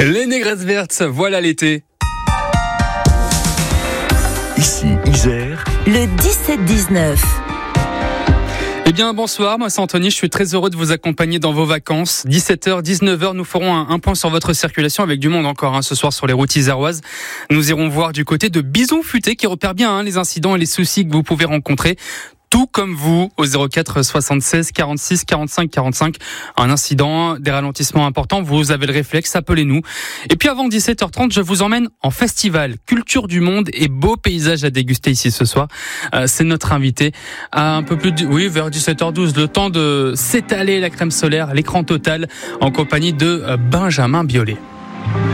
Les négresses vertes, voilà l'été. Ici, Isère. Le 17-19. Eh bien, bonsoir, moi c'est Anthony, je suis très heureux de vous accompagner dans vos vacances. 17h, 19h, nous ferons un point sur votre circulation avec du monde encore ce soir sur les routes iséroises. Nous irons voir du côté de Bison Futé qui repère bien les incidents et les soucis que vous pouvez rencontrer. Tout comme vous, au 04 76 46 45 45. Un incident, des ralentissements importants, vous avez le réflexe, appelez-nous. Et puis avant 17h30, je vous emmène en festival. Culture du monde et beaux paysages à déguster ici ce soir. C'est notre invité à un peu plus vers 17h12. Le temps de s'étaler la crème solaire, l'écran total, en compagnie de Benjamin Biolay.